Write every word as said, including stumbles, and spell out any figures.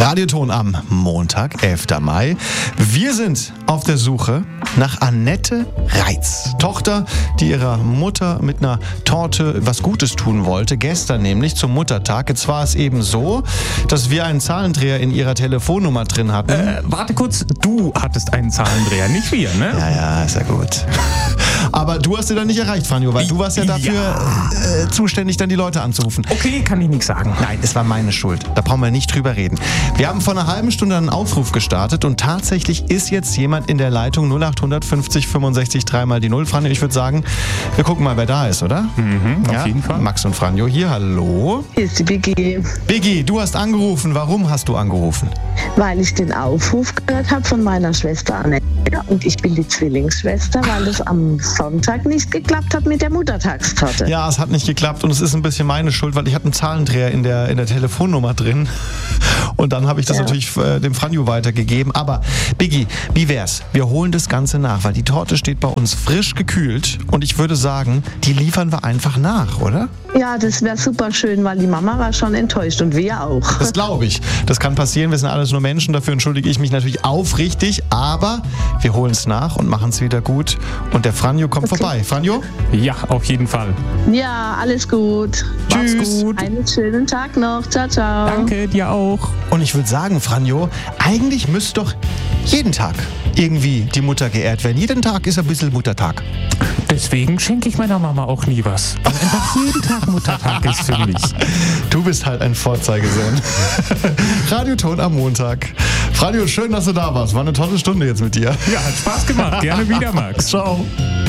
Radioton am Montag, elften Mai. Wir sind auf der Suche nach Annette Reitz. Tochter, die ihrer Mutter mit einer Torte was Gutes tun wollte. Gestern nämlich zum Muttertag. Jetzt war es eben so, dass wir einen Zahlendreher in ihrer Telefonnummer drin hatten. Äh, warte kurz, du hattest einen Zahlendreher, nicht wir, ne? Ja, ja, ist ja gut. Aber du hast sie dann nicht erreicht, Franjo, weil du warst ja dafür ja. Äh, zuständig, dann die Leute anzurufen. Okay, kann ich nichts sagen. Nein, es war meine Schuld. Da brauchen wir nicht drüber reden. Wir haben vor einer halben Stunde einen Aufruf gestartet und tatsächlich ist jetzt jemand in der Leitung null acht fünfzig fünfundsechzig drei mal die null. Franjo, ich würde sagen, wir gucken mal, wer da ist, oder? Mhm, ja? Auf jeden Fall. Max und Franjo hier, hallo. Hier ist die Biggie. Biggie, du hast angerufen. Warum hast du angerufen? Weil ich den Aufruf gehört habe von meiner Schwester Annette und ich bin die Zwillingsschwester, weil es am Sonntag nicht geklappt hat mit der Muttertagstorte. Ja, es hat nicht geklappt und es ist ein bisschen meine Schuld, weil ich hatte einen Zahlendreher in der, in der Telefonnummer drin und dann habe ich das ja. natürlich äh, dem Franjo weitergegeben. Aber Biggie, wie wär's? Wir holen das Ganze nach, weil die Torte steht bei uns frisch gekühlt und ich würde sagen, die liefern wir einfach nach, oder? Ja, das wäre super schön, weil die Mama war schon enttäuscht und wir auch. Das glaube ich. Das kann passieren, wir sind alles nur Menschen, dafür entschuldige ich mich natürlich aufrichtig, aber wir holen es nach und machen es wieder gut und der Franjo kommt okay. vorbei. Franjo? Ja, auf jeden Fall. Ja, alles gut. Tschüss. Mach's gut. Einen schönen Tag noch. Ciao, ciao. Danke, dir auch. Und ich würde sagen, Franjo, eigentlich müsste doch jeden Tag irgendwie die Mutter geehrt werden. Jeden Tag ist ein bisschen Muttertag. Deswegen schenke ich meiner Mama auch nie was. Weil einfach jeden Tag Muttertag ist für mich. Du bist halt ein Vorzeigesohn. Radioton am Montag. Franjo, schön, dass du da warst. War eine tolle Stunde jetzt mit dir. Ja, hat Spaß gemacht. Gerne wieder, Max. Ciao.